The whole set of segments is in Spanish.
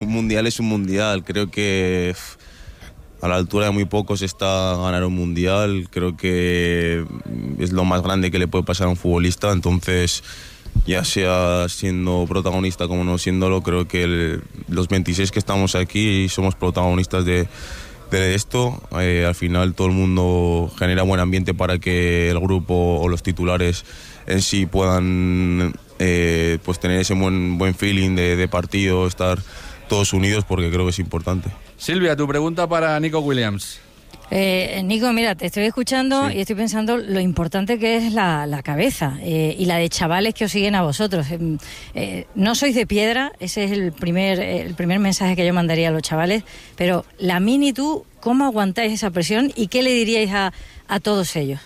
un mundial es un mundial. Creo que a la altura de muy pocos está ganar un mundial. Creo que es lo más grande que le puede pasar a un futbolista. Entonces, ya sea siendo protagonista como no siéndolo, creo que los 26 que estamos aquí somos protagonistas de esto. Al final todo el mundo genera buen ambiente para que el grupo o los titulares en sí puedan pues tener ese buen feeling de partido, estar todos unidos, porque creo que es importante. Silvia, tu pregunta para Nico Williams. Nico, mira, te estoy escuchando, sí, y estoy pensando lo importante que es la cabeza y la de chavales que os siguen a vosotros. No sois de piedra, ese es el primer mensaje que yo mandaría a los chavales, pero Lamine y tú, ¿cómo aguantáis esa presión y qué le diríais a todos ellos?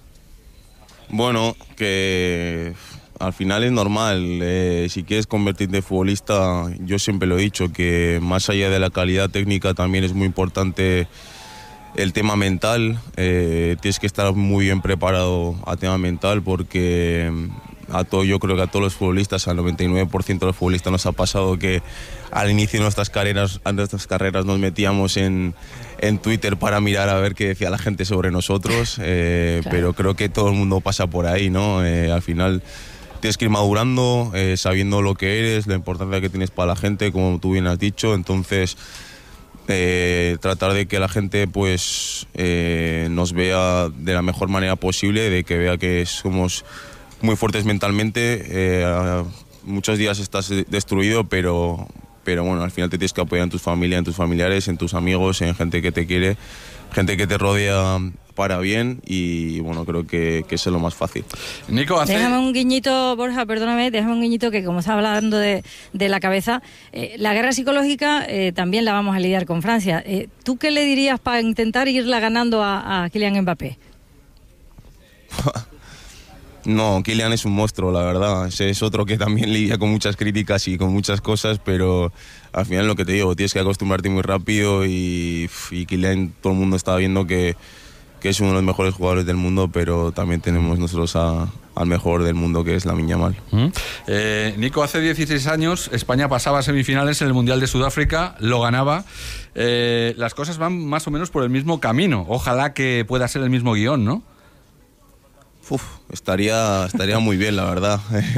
Bueno, que al final es normal. Si quieres convertirte en futbolista, yo siempre lo he dicho, que más allá de la calidad técnica también es muy importante el tema mental. Tienes que estar muy bien preparado a tema mental, porque yo creo que a todos los futbolistas, al 99% de los futbolistas nos ha pasado que al inicio de nuestras carreras nos metíamos en Twitter para mirar a ver qué decía la gente sobre nosotros, claro. Pero creo que todo el mundo pasa por ahí, ¿no? Al final tienes que ir madurando, sabiendo lo que eres, la importancia que tienes para la gente, como tú bien has dicho. Entonces tratar de que la gente pues nos vea de la mejor manera posible, de que vea que somos muy fuertes mentalmente. Muchos días estás destruido, pero bueno, al final te tienes que apoyar en tu familia, en tus familiares, en tus amigos, en gente que te quiere, gente que te rodea para bien, y bueno, creo que eso es lo más fácil. Nico, déjame un guiñito, Borja, perdóname, déjame un guiñito, que como estaba hablando de la cabeza, la guerra psicológica también la vamos a lidiar con Francia. ¿Tú qué le dirías para intentar irla ganando a Kylian Mbappé? No, Kylian es un monstruo, la verdad. Ese es otro que también lidia con muchas críticas y con muchas cosas, pero al final lo que te digo, tienes que acostumbrarte muy rápido, y Kylian, todo el mundo está viendo que es uno de los mejores jugadores del mundo, pero también tenemos nosotros al mejor del mundo, que es Lamine Yamal. Nico, hace 16 años España pasaba a semifinales en el Mundial de Sudáfrica, lo ganaba. Las cosas van más o menos por el mismo camino. Ojalá que pueda ser el mismo guión, ¿no? Estaría muy bien, la verdad.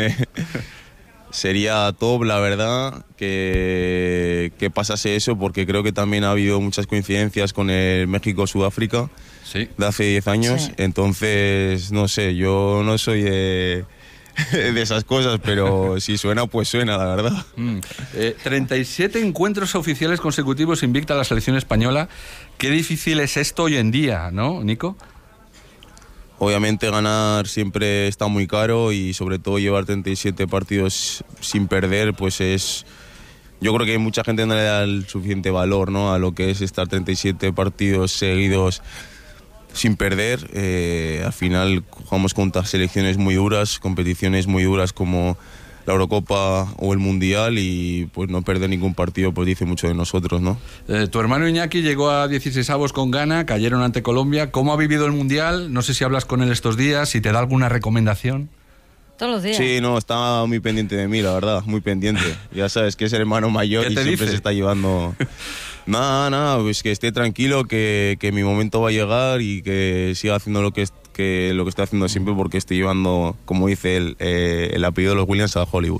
Sería top, la verdad, que pasase eso, porque creo que también ha habido muchas coincidencias con el México-Sudáfrica, sí, de hace 10 años. Sí. Entonces, no sé, yo no soy de esas cosas, pero si suena, pues suena, la verdad. 37 encuentros oficiales consecutivos invicta la selección española. Qué difícil es esto hoy en día, ¿no, Nico? Obviamente ganar siempre está muy caro, y sobre todo llevar 37 partidos sin perder, pues yo creo que mucha gente no le da el suficiente valor, ¿no?, a lo que es estar 37 partidos seguidos sin perder. Al final jugamos contra selecciones muy duras, competiciones muy duras como la Eurocopa o el Mundial, y pues no perder ningún partido pues dice mucho de nosotros, ¿no? Tu hermano Iñaki llegó a 16avos con Ghana, cayeron ante Colombia. ¿Cómo ha vivido el Mundial? No sé si hablas con él estos días, si te da alguna recomendación. Todos los días. Sí, no, está muy pendiente de mí, la verdad, muy pendiente. Ya sabes que es el hermano mayor y siempre dice? Se está llevando... Nada, pues que esté tranquilo, que mi momento va a llegar, y que siga haciendo lo que estoy haciendo siempre, porque estoy llevando, como dice él, el apellido de los Williams a Hollywood.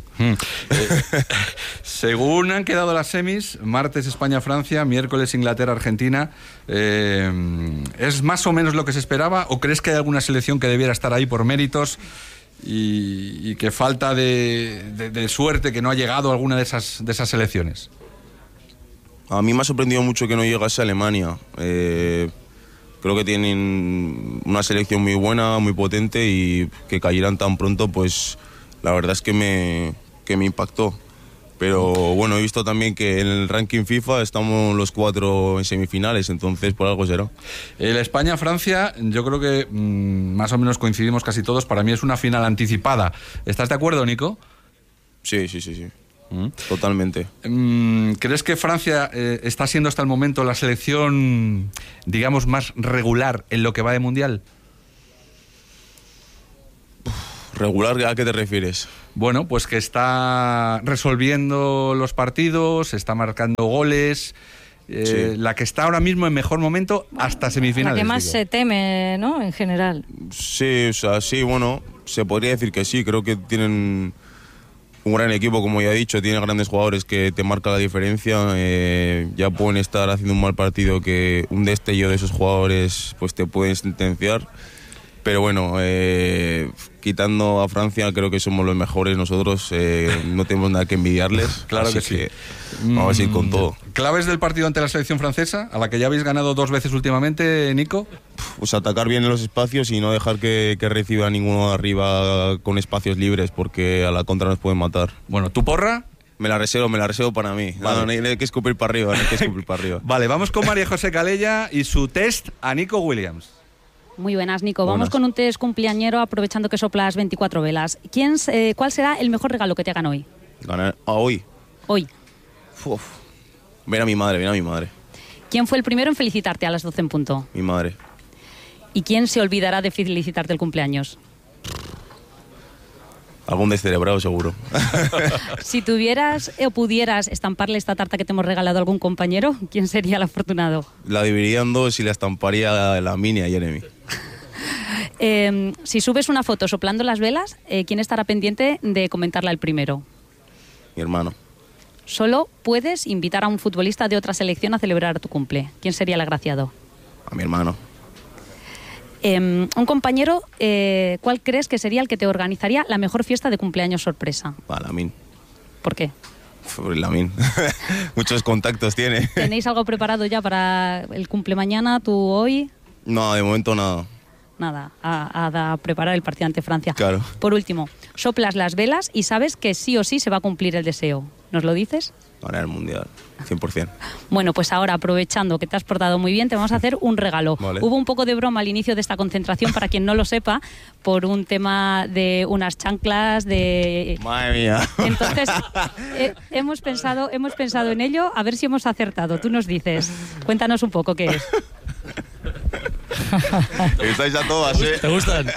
Según han quedado las semis, martes España-Francia, miércoles Inglaterra-Argentina, ¿es más o menos lo que se esperaba, o crees que hay alguna selección que debiera estar ahí por méritos y que falta de suerte, que no ha llegado a alguna de esas selecciones? A mí me ha sorprendido mucho que no llegase a Alemania. Creo que tienen una selección muy buena, muy potente, y que cayeran tan pronto, pues la verdad es que me impactó. Pero bueno, he visto también que en el ranking FIFA estamos los 4 en semifinales, entonces por algo será. La España-Francia, yo creo que más o menos coincidimos casi todos. Para mí es una final anticipada. ¿Estás de acuerdo, Nico? Sí. Totalmente. ¿Crees que Francia está siendo hasta el momento la selección, digamos, más regular en lo que va de Mundial? ¿Regular a qué te refieres? Bueno, pues que está resolviendo los partidos, está marcando goles, Sí. la que está ahora mismo en mejor momento hasta semifinales. La que más digo. se teme, ¿no? En general. Sí, o sea, sí, bueno, se podría decir que sí. Creo que tienen un gran equipo, como ya he dicho, tienen grandes jugadores que te marcan la diferencia. Ya pueden estar haciendo un mal partido que un destello de esos jugadores pues te pueden sentenciar. Pero bueno, quitando a Francia, creo que somos los mejores nosotros. No tenemos nada que envidiarles. Claro así que sí. Vamos a ir con todo. ¿Claves del partido ante la selección francesa, a la que ya habéis ganado 2 veces últimamente, Nico? Pues atacar bien en los espacios y no dejar que reciba ninguno de arriba con espacios libres, porque a la contra nos pueden matar. Bueno, ¿tu porra? Me la reservo para mí. Vale. No hay que escupir para arriba, Vale, vamos con María José Calella y su test a Nico Williams. Muy buenas, Nico. Buenas. Vamos con un test cumpleañero aprovechando que soplas 24 velas. ¿Cuál será el mejor regalo que te hagan hoy? Ganar hoy. Hoy. Uf. Ven a mi madre. ¿Quién fue el primero en felicitarte a las 12 en punto? Mi madre. ¿Y quién se olvidará de felicitarte el cumpleaños? Algún descerebrado seguro. Si tuvieras o pudieras estamparle esta tarta que te hemos regalado a algún compañero, ¿quién sería el afortunado? La dividiría en 2 y la estamparía a la Mini a Jeremy. Si subes una foto soplando las velas, ¿quién estará pendiente de comentarla el primero? Mi hermano. Solo puedes invitar a un futbolista de otra selección a celebrar tu cumple. ¿Quién sería el agraciado? A mi hermano. Un compañero, ¿cuál crees que sería el que te organizaría la mejor fiesta de cumpleaños sorpresa? A la Min. ¿Por qué? La Min. Muchos contactos tiene. ¿Tenéis algo preparado ya para el cumple mañana, tú hoy? No, de momento nada. Nada, a preparar el partido ante Francia. Claro. Por último, soplas las velas y sabes que sí o sí se va a cumplir el deseo. ¿Nos lo dices? Ganar el Mundial, 100%. Bueno, pues ahora, aprovechando que te has portado muy bien, te vamos a hacer un regalo. Vale. Hubo un poco de broma al inicio de esta concentración, para quien no lo sepa, por un tema de unas chanclas, de... Madre mía. Entonces, hemos pensado en ello, a ver si hemos acertado. Tú nos dices, cuéntanos un poco qué es. Estáis a todas, ¿eh? ¿Te gustan?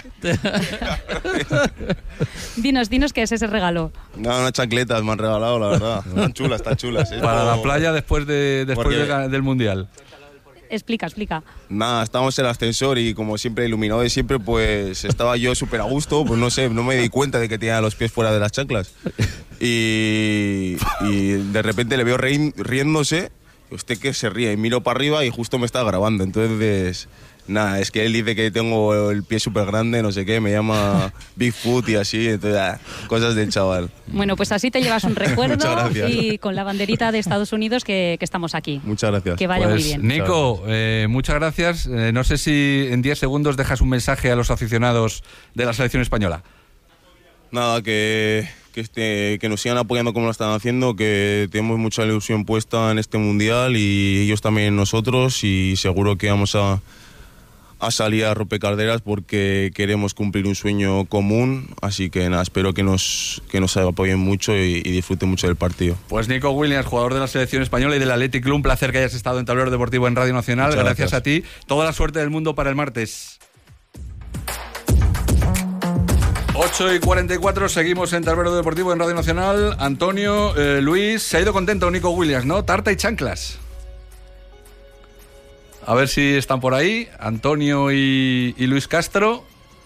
Dinos qué es ese regalo. No, unas chancletas me han regalado, la verdad. Están chulas. ¿eh? Para la playa después Porque- del Mundial. Explica. Nada, estábamos en el ascensor y como siempre, iluminado de siempre, pues estaba yo súper a gusto, pues no sé, no me di cuenta de que tenía los pies fuera de las chanclas. Y de repente le veo riéndose, y usted que se ríe, y miro para arriba y justo me está grabando, entonces... Nada, es que él dice que tengo el pie súper grande, no sé qué, me llama Bigfoot y así, entonces, cosas del chaval. Bueno, pues así te llevas un recuerdo Muchas gracias. y con la banderita de Estados Unidos que estamos aquí. Muchas gracias. Que vaya muy bien. Nico, muchas gracias. No sé si en 10 segundos dejas un mensaje a los aficionados de la selección española. Nada, que nos sigan apoyando como lo están haciendo, que tenemos mucha ilusión puesta en este Mundial y ellos también en nosotros, y seguro que vamos a salir a rompecarderas porque queremos cumplir un sueño común, así que nada, espero que nos apoyen mucho y disfruten mucho del partido. Pues Nico Williams, jugador de la selección española y del Athletic Club, un placer que hayas estado en Tablero Deportivo en Radio Nacional. Muchas Gracias gracias a ti. Toda la suerte del mundo para el martes. 8:44, seguimos en Tablero Deportivo en Radio Nacional. Antonio, Luis, se ha ido contento Nico Williams, ¿no? Tarta y chanclas. A ver si están por ahí, Antonio y Luis Castro.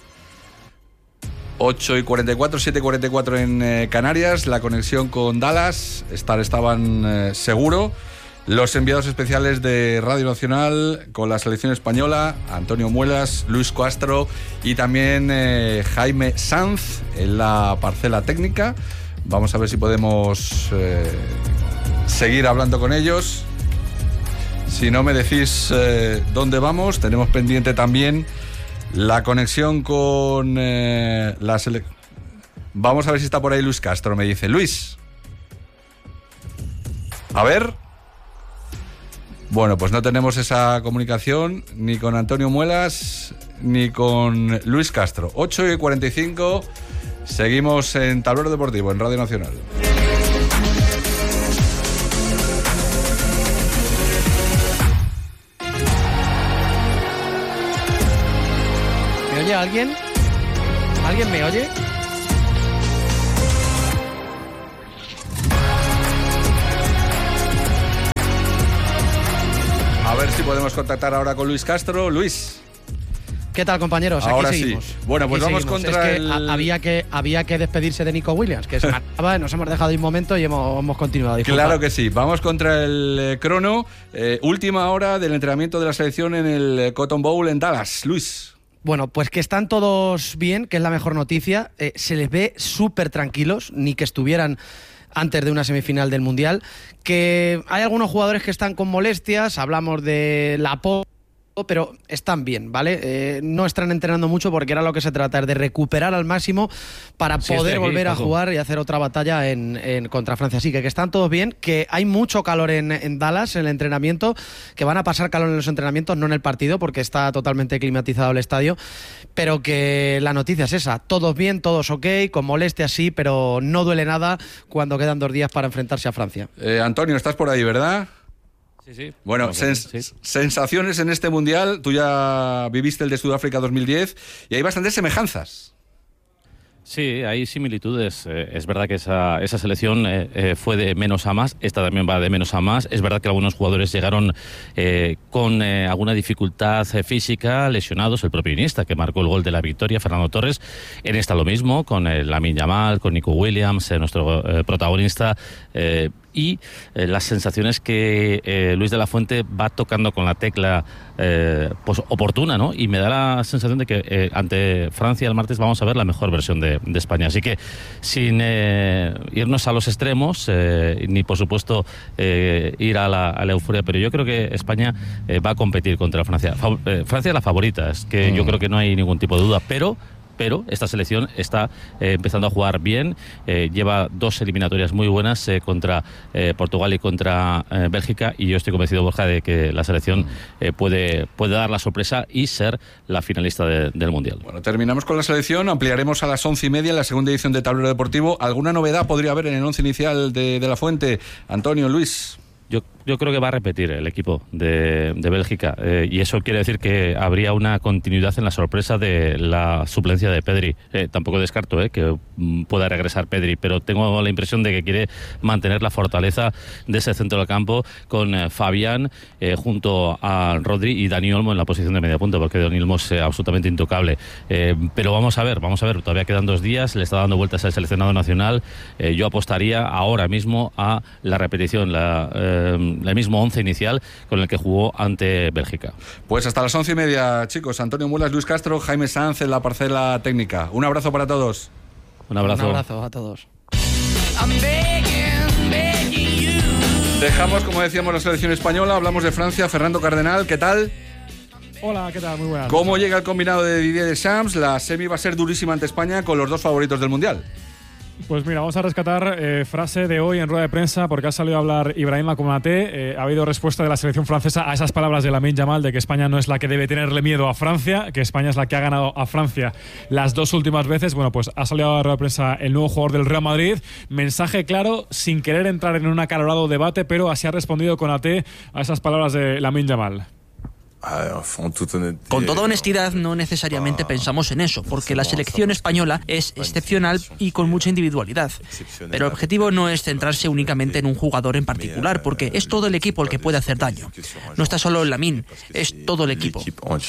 8:44, 7:44 en Canarias, la conexión con Dallas, estaban seguro. Los enviados especiales de Radio Nacional con la selección española, Antonio Muelas, Luis Castro y también Jaime Sanz en la parcela técnica. Vamos a ver si podemos seguir hablando con ellos. Si no me decís dónde vamos, tenemos pendiente también la conexión con la selección. Vamos a ver si está por ahí Luis Castro, me dice. Luis. A ver. Bueno, pues no tenemos esa comunicación ni con Antonio Muelas ni con Luis Castro. 8:45, seguimos en Tablero Deportivo, en Radio Nacional. ¿Me oye alguien? ¿Alguien me oye? ver si podemos contactar ahora con Luis Castro. Luis. ¿Qué tal, compañeros? Ahora Aquí seguimos. Sí. Bueno, pues Aquí vamos seguimos. contra es que había que despedirse de Nico Williams, que se acaba, nos hemos dejado un momento y hemos continuado. Disculpa. Claro que sí. Vamos contra el crono. Última hora del entrenamiento de la selección en el Cotton Bowl en Dallas. Luis. Bueno, pues que están todos bien, que es la mejor noticia. Se les ve súper tranquilos, ni que estuvieran antes de una semifinal del Mundial. Que hay algunos jugadores que están con molestias, hablamos de Laporte, pero están bien, ¿vale? No están entrenando mucho porque era lo que se trata, es de recuperar al máximo para poder volver a jugar y hacer otra batalla en contra Francia. Así que están todos bien, que hay mucho calor en Dallas, en el entrenamiento, que van a pasar calor en los entrenamientos, no en el partido, porque está totalmente climatizado el estadio, pero que la noticia es esa, todos bien, todos ok, con molestias sí, pero no duele nada cuando quedan 2 días para enfrentarse a Francia. Antonio, estás por ahí, ¿verdad? Sí. Bueno, sensaciones en este Mundial. Tú ya viviste el de Sudáfrica 2010 y hay bastantes semejanzas. Sí, hay similitudes. Es verdad que esa selección fue de menos a más. Esta también va de menos a más. Es verdad que algunos jugadores llegaron con alguna dificultad física, lesionados. El propio Iniesta, que marcó el gol de la victoria, Fernando Torres. En esta lo mismo, con Lamine Yamal, con Nico Williams, nuestro protagonista. Y las sensaciones que Luis de la Fuente va tocando con la tecla pues oportuna, ¿no? Y me da la sensación de que ante Francia el martes vamos a ver la mejor versión de España. Así que sin irnos a los extremos, ni por supuesto ir a la euforia, pero yo creo que España va a competir contra Francia. Francia es la favorita, es que yo creo que no hay ningún tipo de duda, pero esta selección está empezando a jugar bien, lleva 2 eliminatorias muy buenas contra Portugal y contra Bélgica, y yo estoy convencido, Borja, de que la selección puede dar la sorpresa y ser la finalista del Mundial. Bueno, terminamos con la selección, ampliaremos a las 11:30 en la segunda edición de Tablero Deportivo. ¿Alguna novedad podría haber en el 11 inicial de la Fuente? Antonio, Luis. Yo creo que va a repetir el equipo de Bélgica, y eso quiere decir que habría una continuidad en la sorpresa de la suplencia de Pedri. Tampoco descarto que pueda regresar Pedri, pero tengo la impresión de que quiere mantener la fortaleza de ese centro del campo con Fabián junto a Rodri y Dani Olmo en la posición de media punta, porque Dani Olmo es absolutamente intocable. Pero vamos a ver, todavía quedan 2 días, le está dando vueltas al seleccionado nacional. Yo apostaría ahora mismo a la repetición, el mismo 11 inicial con el que jugó ante Bélgica. Pues hasta las 11:30, chicos. Antonio Mulas, Luis Castro, Jaime Sanz en la parcela técnica. Un abrazo para todos. Un abrazo. Un abrazo a todos. Dejamos, como decíamos, la selección española. Hablamos de Francia. Fernando Cardenal, ¿qué tal? Hola, ¿qué tal? Muy buenas. ¿Cómo llega el combinado de Didier Deschamps? La semi va a ser durísima ante España con los 2 favoritos del Mundial. Pues mira, vamos a rescatar frase de hoy en rueda de prensa, porque ha salido a hablar Ibrahima Konaté. Ha habido respuesta de la selección francesa a esas palabras de Lamine Yamal de que España no es la que debe tenerle miedo a Francia, que España es la que ha ganado a Francia las 2 últimas veces. Bueno, pues ha salido a la rueda de prensa el nuevo jugador del Real Madrid. Mensaje claro, sin querer entrar en un acalorado debate, pero así ha respondido Konaté a esas palabras de Lamine Yamal. Con toda honestidad, no necesariamente pensamos en eso, porque la selección española es excepcional y con mucha individualidad. Pero el objetivo no es centrarse únicamente en un jugador en particular, porque es todo el equipo el que puede hacer daño. No está solo Lamine, es todo el equipo.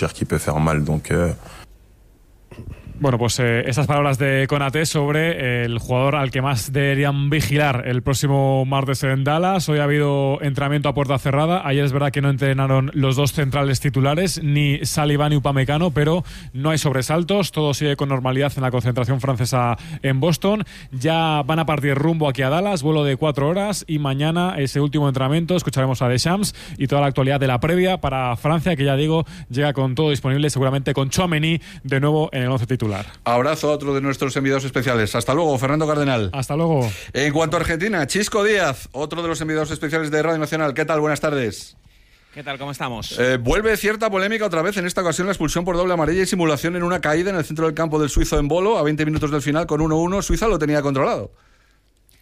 Bueno, pues esas palabras de Konaté sobre el jugador al que más deberían vigilar el próximo martes en Dallas. Hoy ha habido entrenamiento a puerta cerrada. Ayer es verdad que no entrenaron los 2 centrales titulares, ni Saliba ni Upamecano, pero no hay sobresaltos. Todo sigue con normalidad en la concentración francesa en Boston. Ya van a partir rumbo aquí a Dallas, vuelo de 4 horas, y mañana ese último entrenamiento. Escucharemos a Deschamps y toda la actualidad de la previa para Francia, que ya digo, llega con todo disponible, seguramente con Tchouaméni de nuevo en el 11 titular. Abrazo a otro de nuestros enviados especiales. Hasta luego, Fernando Cardenal. Hasta luego. En cuanto a Argentina, Chisco Díaz, otro de los enviados especiales de Radio Nacional. ¿Qué tal? Buenas tardes. ¿Qué tal? ¿Cómo estamos? Vuelve cierta polémica otra vez, en esta ocasión la expulsión por doble amarilla y simulación en una caída en el centro del campo del suizo en Bolo, a 20 minutos del final con 1-1. Suiza lo tenía controlado.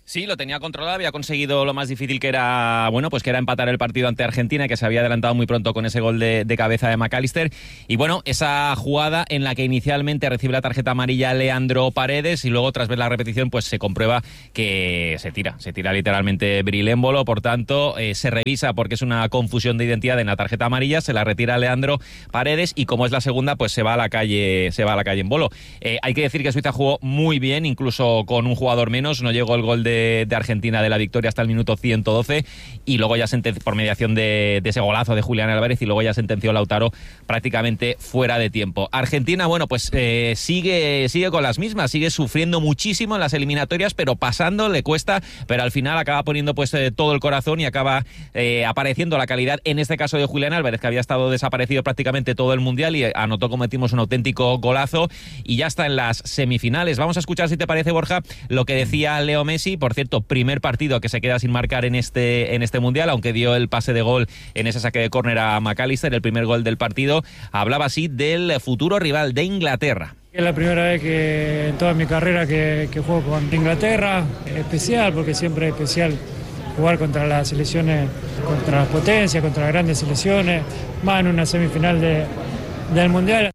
Sí, lo tenía controlado, había conseguido lo más difícil que era, bueno, pues que era empatar el partido ante Argentina, que se había adelantado muy pronto con ese gol de cabeza de McAllister. Y bueno, esa jugada en la que inicialmente recibe la tarjeta amarilla Leandro Paredes y luego tras ver la repetición pues se comprueba que se tira literalmente Brilémbolo, por tanto se revisa porque es una confusión de identidad en la tarjeta amarilla, se la retira Leandro Paredes y como es la segunda pues se va a la calle en bolo. Hay que decir que Suiza jugó muy bien, incluso con un jugador menos, no llegó el gol de Argentina de la victoria hasta el minuto 112 y luego ya por mediación de ese golazo de Julián Álvarez y luego ya sentenció Lautaro prácticamente fuera de tiempo. Argentina, bueno, pues sigue con las mismas, sigue sufriendo muchísimo en las eliminatorias, pero pasando le cuesta, pero al final acaba poniendo pues todo el corazón y acaba apareciendo la calidad, en este caso de Julián Álvarez, que había estado desaparecido prácticamente todo el Mundial y anotó, como decimos, un auténtico golazo y ya está en las semifinales. Vamos a escuchar, si te parece, Borja, lo que decía Leo Messi. Por cierto, primer partido que se queda sin marcar en este Mundial, aunque dio el pase de gol en ese saque de córner a McAllister, el primer gol del partido. Hablaba así del futuro rival de Inglaterra. Es la primera vez que en toda mi carrera que juego con Inglaterra. Especial, porque siempre es especial jugar contra las selecciones, contra las potencias, contra las grandes selecciones, más en una semifinal del Mundial.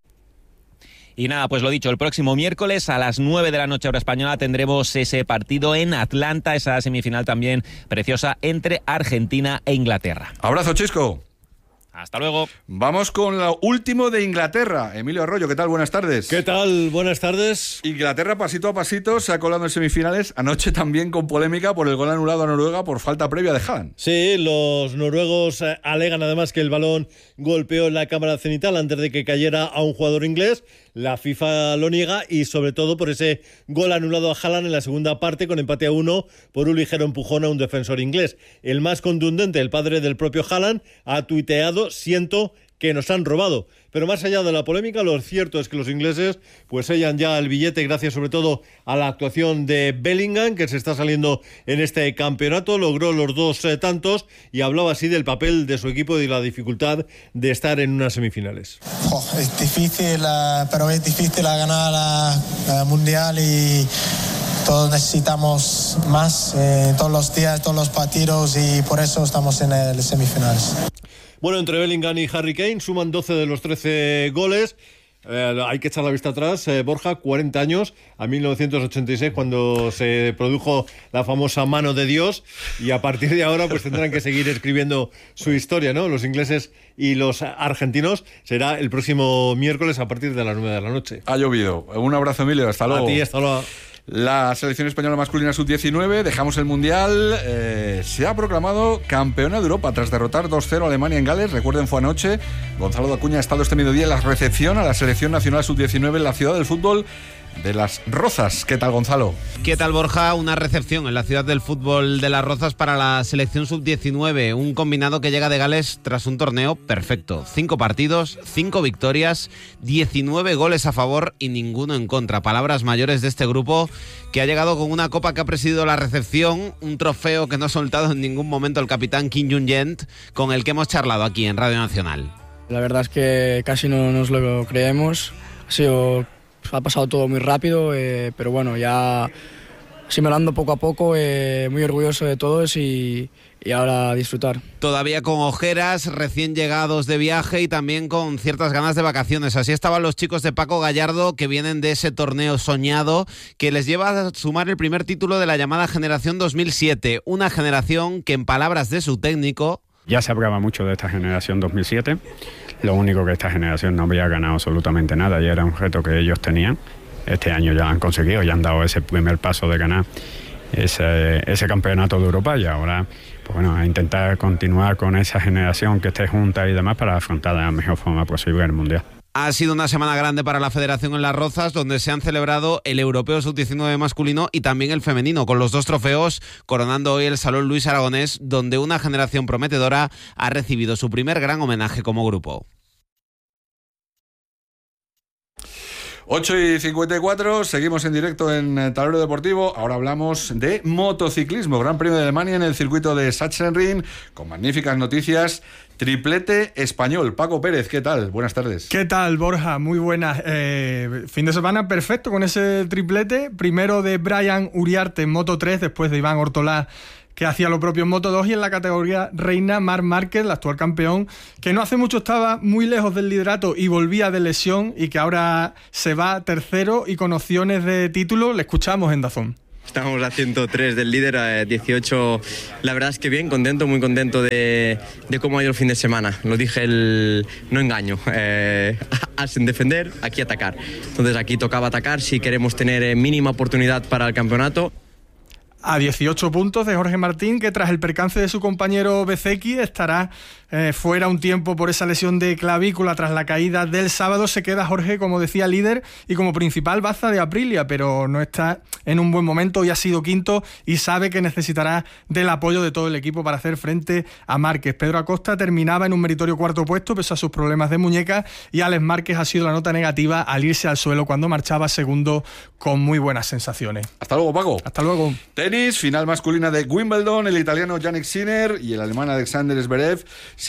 Y nada, pues lo dicho, el próximo miércoles a las 9 de la noche hora española tendremos ese partido en Atlanta, esa semifinal también preciosa entre Argentina e Inglaterra. Abrazo, Chisco. Hasta luego. Vamos con lo último de Inglaterra. Emilio Arroyo, ¿qué tal? Buenas tardes. ¿Qué tal? Buenas tardes. Inglaterra, pasito a pasito, se ha colado en semifinales. Anoche también con polémica por el gol anulado a Noruega por falta previa de Haaland. Sí, los noruegos alegan además que el balón golpeó en la cámara cenital antes de que cayera a un jugador inglés. La FIFA lo niega y sobre todo por ese gol anulado a Haaland en la segunda parte con empate a 1 por un ligero empujón a un defensor inglés. El más contundente, el padre del propio Haaland, ha tuiteado: siento que nos han robado. Pero más allá de la polémica, lo cierto es que los ingleses pues sellan ya el billete gracias sobre todo a la actuación de Bellingham, que se está saliendo en este campeonato, logró los 2 tantos y hablaba así del papel de su equipo y la dificultad de estar en unas semifinales. Es difícil, pero es difícil ganar la Mundial y todos necesitamos más todos los días, todos los partidos y por eso estamos en el semifinales. Bueno, entre Bellingham y Harry Kane suman 12 de los 13 goles. Hay que echar la vista atrás, Borja, 40 años, a 1986, cuando se produjo la famosa mano de Dios, y a partir de ahora pues tendrán que seguir escribiendo su historia, ¿no? Los ingleses y los argentinos. Será el próximo miércoles a partir de las 9 de la noche. Ha llovido. Un abrazo, Emilio. Hasta luego. A ti, hasta luego. La selección española masculina sub-19, dejamos el Mundial, se ha proclamado campeona de Europa tras derrotar 2-0 a Alemania en Gales. Recuerden, fue anoche. Gonzalo Dacuña ha estado este mediodía en la recepción a la selección nacional sub-19 en la ciudad del fútbol de Las Rozas. ¿Qué tal, Gonzalo? ¿Qué tal, Borja? Una recepción en la ciudad del fútbol de Las Rozas para la selección sub-19, un combinado que llega de Gales tras un torneo perfecto. 5 partidos, 5 victorias, 19 goles a favor y ninguno en contra. Palabras mayores de este grupo que ha llegado con una copa que ha presidido la recepción, un trofeo que no ha soltado en ningún momento el capitán Kim Jung-yent, con el que hemos charlado aquí en Radio Nacional. La verdad es que casi no nos lo creemos. Ha pasado todo muy rápido, pero bueno, ya asimilando poco a poco, muy orgulloso de todos y ahora a disfrutar. Todavía con ojeras, recién llegados de viaje y también con ciertas ganas de vacaciones. Así estaban los chicos de Paco Gallardo, que vienen de ese torneo soñado que les lleva a sumar el primer título de la llamada generación 2007. Una generación que, en palabras de su técnico... Ya se hablaba mucho de esta generación 2007. Lo único que esta generación no había ganado absolutamente nada y era un reto que ellos tenían. Este año ya lo han conseguido, ya han dado ese primer paso de ganar ese campeonato de Europa y ahora, pues bueno, a intentar continuar con esa generación que esté junta y demás para afrontar de la mejor forma posible el Mundial. Ha sido una semana grande para la Federación en Las Rozas, donde se han celebrado el Europeo Sub-19 masculino y también el femenino, con los 2 trofeos, coronando hoy el Salón Luis Aragonés, donde una generación prometedora ha recibido su primer gran homenaje como grupo. 8:54, seguimos en directo en Tablero Deportivo. Ahora hablamos de motociclismo. Gran Premio de Alemania en el circuito de Sachsenring, con magníficas noticias. Triplete español. Paco Pérez, ¿qué tal? Buenas tardes. ¿Qué tal, Borja? Muy buenas. Fin de semana perfecto con ese triplete. Primero de Brian Uriarte en Moto 3, después de Iván Ortolá, que hacía lo propio en Moto 2, y en la categoría reina Marc Márquez, el actual campeón, que no hace mucho estaba muy lejos del liderato y volvía de lesión, y que ahora se va tercero y con opciones de título. Le escuchamos en DAZN. Estamos a 103 del líder, 18. La verdad es que bien, contento, muy contento de cómo ha ido el fin de semana. Lo dije, no engaño. Sin defender, aquí atacar. Entonces aquí tocaba atacar si queremos tener mínima oportunidad para el campeonato. A 18 puntos de Jorge Martín, que tras el percance de su compañero Bezzecchi estará fuera un tiempo por esa lesión de clavícula tras la caída del sábado. Se queda Jorge, como decía, líder y como principal baza de Aprilia, pero no está en un buen momento y ha sido quinto y sabe que necesitará del apoyo de todo el equipo para hacer frente a Márquez. Pedro Acosta terminaba en un meritorio cuarto puesto pese a sus problemas de muñeca, y Alex Márquez ha sido la nota negativa al irse al suelo cuando marchaba segundo con muy buenas sensaciones. Hasta luego, Paco. Hasta luego. Tenis, final masculina de Wimbledon. El italiano Jannik Sinner y el alemán Alexander Zverev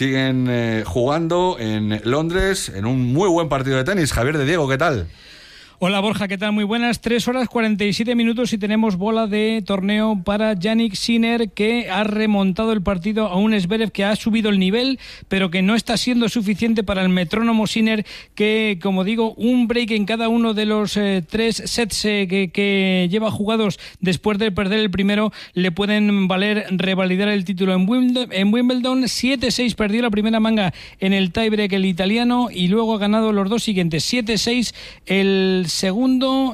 siguen jugando en Londres en un muy buen partido de tenis. Javier de Diego, ¿qué tal? Hola Borja, ¿qué tal? Muy buenas. 3 horas 47 minutos y tenemos bola de torneo para Jannik Sinner, que ha remontado el partido a un Zverev que ha subido el nivel, pero que no está siendo suficiente para el metrónomo Sinner, que, como digo, un break en cada uno de los 3 sets que lleva jugados después de perder el primero le pueden valer revalidar el título en Wimbledon. 7-6 perdió la primera manga en el tiebreak el italiano y luego ha ganado los dos siguientes. 7-6 el segundo,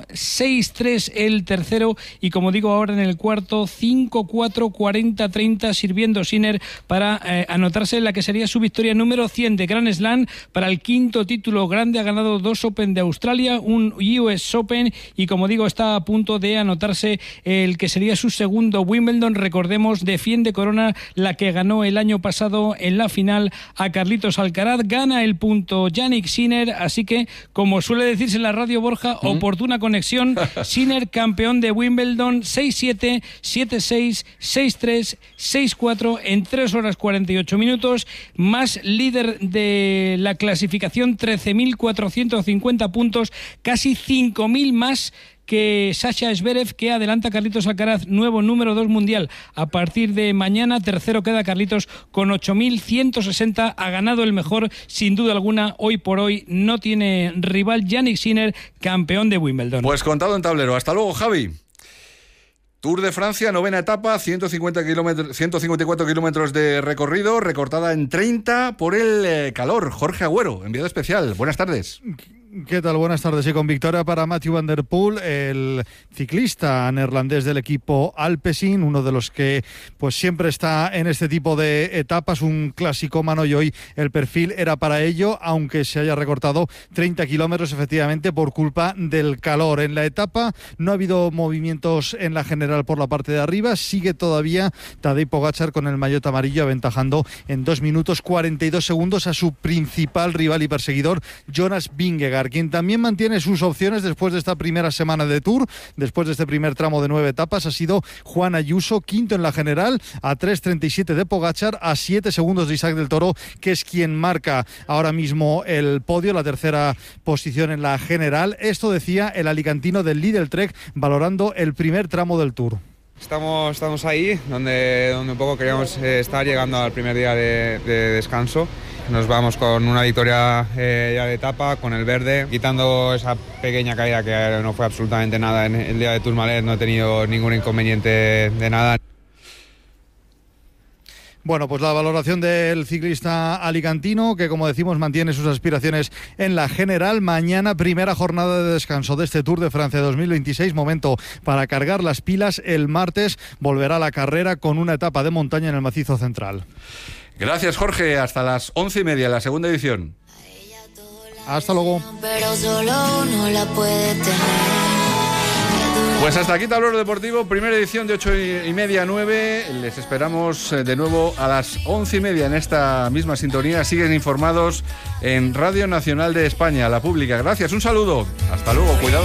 6-3 el tercero y, como digo, ahora en el cuarto 5-4, 40-30 sirviendo Sinner para anotarse en la que sería su victoria número 100 de Grand Slam para el quinto título grande. Ha ganado 2 Open de Australia, un US Open y, como digo, está a punto de anotarse el que sería su segundo Wimbledon. Recordemos, defiende corona, la que ganó el año pasado en la final a Carlitos Alcaraz. Gana el punto Jannik Sinner, así que, como suele decirse en la radio, Borja, oportuna conexión. Sinner, campeón de Wimbledon, 6-7, 7-6, 6-3, 6-4 en 3 horas 48 minutos, más líder de la clasificación, 13.450 puntos, casi 5.000 más que Sasha Zverev, que adelanta a Carlitos Alcaraz, nuevo número 2 mundial. A partir de mañana, tercero queda Carlitos con 8.160. Ha ganado el mejor, sin duda alguna. Hoy por hoy no tiene rival. Jannik Sinner, campeón de Wimbledon. Pues contado en tablero. Hasta luego, Javi. Tour de Francia, 9ª etapa, 154 kilómetros de recorrido, recortada en 30 por el calor. Jorge Agüero, enviado especial. Buenas tardes. ¿Qué tal? Buenas tardes. Y con victoria para Mathieu van der Poel, el ciclista neerlandés del equipo Alpecin, uno de los que pues siempre está en este tipo de etapas, un clasicómano, y hoy el perfil era para ello, aunque se haya recortado 30 kilómetros efectivamente por culpa del calor. En la etapa no ha habido movimientos en la general por la parte de arriba, sigue todavía Tadej Pogačar con el maillot amarillo aventajando en 2 minutos 42 segundos a su principal rival y perseguidor, Jonas Vingegaard, quien también mantiene sus opciones después de esta primera semana de Tour, después de este primer tramo de 9 etapas. Ha sido Juan Ayuso, quinto en la general, a 3.37 de Pogačar, a 7 segundos de Isaac del Toro, que es quien marca ahora mismo el podio, la tercera posición en la general. Esto decía el alicantino del Lidl Trek valorando el primer tramo del Tour. Estamos ahí donde un poco queríamos estar, llegando al primer día de descanso. Nos vamos con una victoria ya de etapa, con el verde, quitando esa pequeña caída que no fue absolutamente nada en el día de Tourmalet. No he tenido ningún inconveniente de nada. Bueno, pues la valoración del ciclista alicantino, que, como decimos, mantiene sus aspiraciones en la general. Mañana, primera jornada de descanso de este Tour de Francia 2026, momento para cargar las pilas. El martes volverá la carrera con una etapa de montaña en el macizo central. Gracias, Jorge. Hasta las 11:30, la segunda edición. Hasta luego. Pero solo no la puede tener. Pues hasta aquí Tablero Deportivo, primera edición de 8:30 a 9. Les esperamos de nuevo a las 11:30 en esta misma sintonía. Siguen informados en Radio Nacional de España, la pública. Gracias, un saludo. Hasta luego, cuidado.